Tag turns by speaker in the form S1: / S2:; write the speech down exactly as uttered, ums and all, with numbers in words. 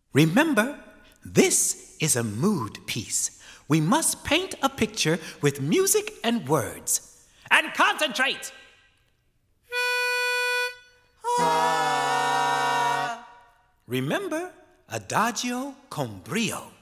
S1: Remember, this is a mood piece. We must paint a picture with music and words. And concentrate! Remember, adagio con brio.